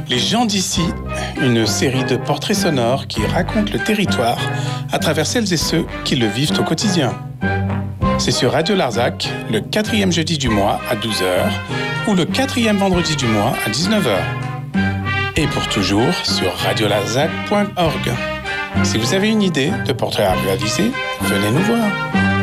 Les gens d'ici, une série de portraits sonores qui racontent le territoire à travers celles et ceux qui le vivent au quotidien. C'est sur Radio Larzac, le 4e jeudi du mois à 12h ou le 4e vendredi du mois à 19h. Et pour toujours sur radiolarzac.org. Si vous avez une idée de portrait à réaliser, venez nous voir.